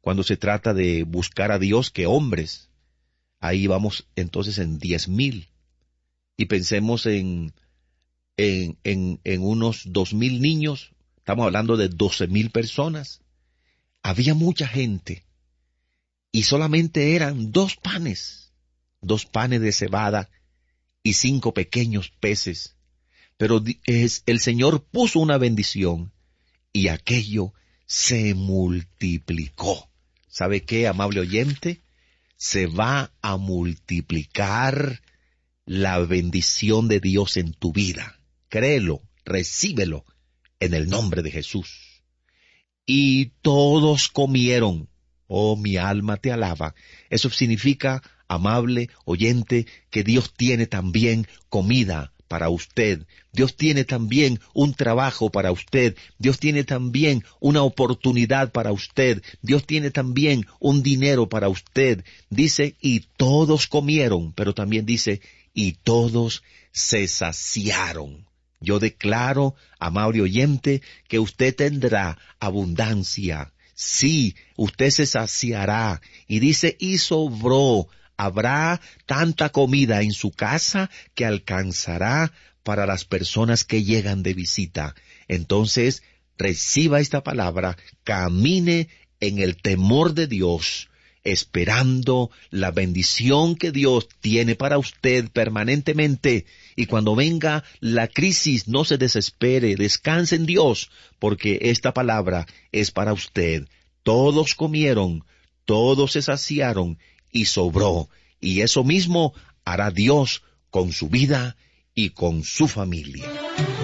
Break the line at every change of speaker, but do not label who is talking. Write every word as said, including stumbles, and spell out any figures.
cuando se trata de buscar a Dios que hombres. Ahí vamos entonces en diez mil. Y pensemos en, en, en, en unos dos mil niños. Estamos hablando de doce mil personas. Había mucha gente. Y solamente eran dos panes. Dos panes de cebada y cinco pequeños peces. Pero es, el Señor puso una bendición y aquello se multiplicó. ¿Sabe qué, amable oyente? Se va a multiplicar la bendición de Dios en tu vida. Créelo, recíbelo en el nombre de Jesús. Y todos comieron. Oh, mi alma te alaba. Eso significa, amable oyente, que Dios tiene también comida para usted. Dios tiene también un trabajo para usted. Dios tiene también una oportunidad para usted. Dios tiene también un dinero para usted. Dice, y todos comieron, pero también dice, y todos se saciaron. Yo declaro, amable oyente, que usted tendrá abundancia. Sí, usted se saciará. Y dice, y sobró. Habrá tanta comida en su casa que alcanzará para las personas que llegan de visita. Entonces, reciba esta palabra, camine en el temor de Dios, esperando la bendición que Dios tiene para usted permanentemente. Y cuando venga la crisis, no se desespere, descanse en Dios, porque esta palabra es para usted. Todos comieron, todos se saciaron, y sobró, y eso mismo hará Dios con su vida y con su familia.